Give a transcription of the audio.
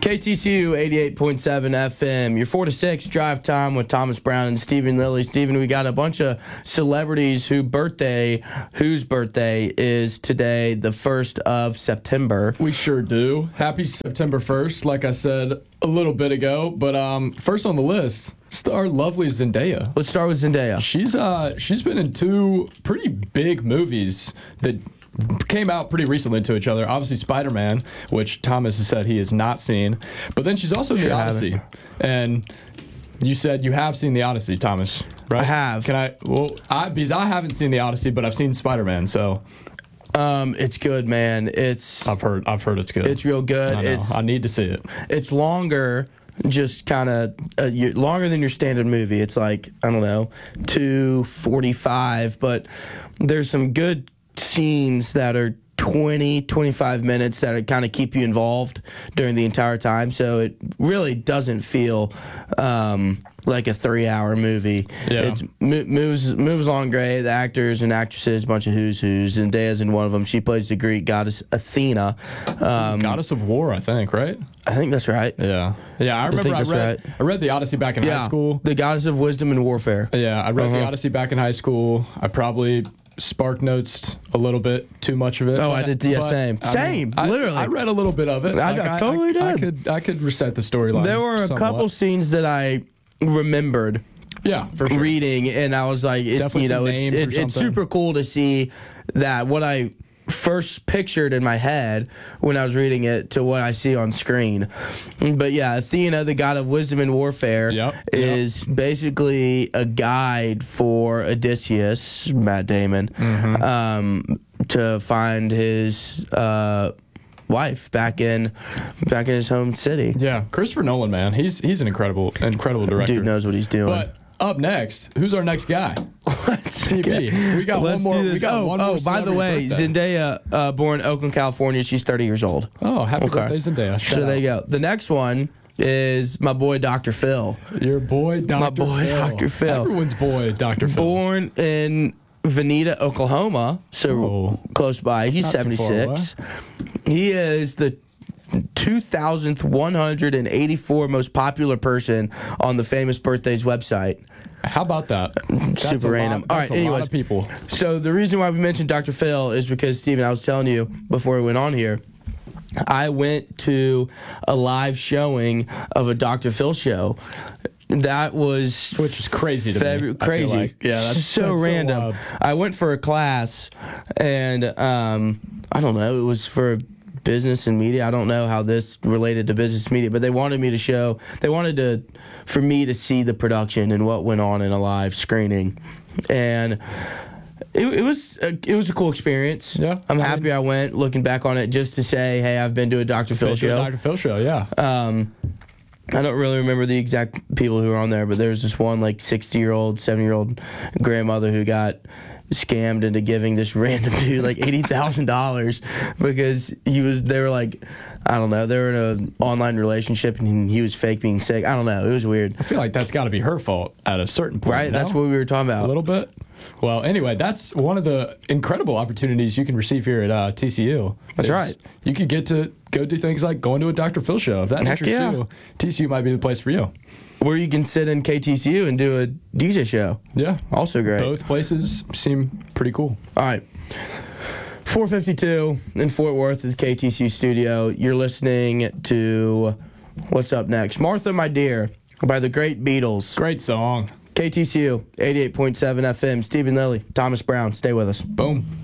KTCU 88.7 FM. Your 4 to 6 drive time with Thomas Brown and Stephen Lilly. Stephen, we got a bunch of celebrities whose birthday is today, the 1st of September. We sure do. Happy September 1st, like I said a little bit ago. But first on the list, our lovely Zendaya. Let's start with Zendaya. She's been in 2 pretty big movies that came out pretty recently to each other. Obviously, Spider-Man, which Thomas has said he has not seen. But then she's also in The Odyssey. And you said you have seen The Odyssey, Thomas, right? I have. Because I haven't seen The Odyssey, but I've seen Spider-Man, so... It's good, man. I've heard it's good. It's real good. I need to see it. It's longer, just kind of longer than your standard movie. It's like, I don't know, 2:45, but there's some good scenes that are 20-25 minutes that kind of keep you involved during the entire time, so it really doesn't feel like a 3-hour movie. Yeah. It moves along great. The actors and actresses, bunch of who's. Zendaya's in one of them. She plays the Greek goddess Athena. Goddess of War, I think, right? I think that's right. Yeah. I remember I read The Odyssey back in high school. The goddess of wisdom and warfare. Yeah, I read The Odyssey back in high school. I probably SparkNotes a little bit too much of it. Oh, I did. Yeah, same. Literally, I read a little bit of it. I totally did. I could recite the storyline. There were a couple scenes that I remembered. Yeah, for sure. Reading, and I was like, it's super cool to see that what I first pictured in my head when I was reading it to what I see on screen. But yeah, Athena, the god of wisdom and warfare, is basically a guide for Odysseus, Matt Damon, to find his wife back in his home city. Yeah, Christopher Nolan, man, he's an incredible director. Dude knows what he's doing. But up next, who's our next guy? TV. We got one more. We got one more. By the way, birthday. Zendaya, born in Oakland, California. She's 30 years old. Oh, happy birthday, Zendaya! So there you go. The next one is my boy Dr. Phil. Your boy, Dr. Phil. Everyone's boy, Dr. Phil. Born in Veneta, Oklahoma, so close by. He's 76. He is the 2,184 most popular person on the Famous Birthdays website. How about that? Super random. All right, anyways. Lot of people. So the reason why we mentioned Dr. Phil is because, Steven, I was telling you before we went on here, I went to a live showing of a Dr. Phil show. That was... Which is crazy to me. Crazy. Like. Yeah, that's so random. So I went for a class, and I don't know, it was for business and media. I don't know how this related to business media, but they wanted for me to see the production and what went on in a live screening, and it was a cool experience. Yeah, I'm happy I went. Looking back on it, just to say, hey, I've been to a Dr. Phil show. Dr. Phil show, yeah. I don't really remember the exact people who were on there, but there was this one 60-year-old, 70-year-old grandmother who got scammed into giving this random dude $80,000 because they were I don't know, they were in an online relationship and he was fake being sick. I don't know, it was weird. I feel like that's got to be her fault at a certain point, right? That's what we were talking about a little bit. Well, anyway, that's one of the incredible opportunities you can receive here at TCU. That's right. You could get to go do things like going to a Dr. Phil show. If that interests you, TCU might be the place for you. Or you can sit in KTCU and do a DJ show. Yeah. Also great. Both places seem pretty cool. All right. 452 in Fort Worth is KTCU studio. You're listening to What's Up Next? Martha, My Dear by the Great Beatles. Great song. KTCU 88.7 FM. Stephen Lilly, Thomas Brown. Stay with us. Boom.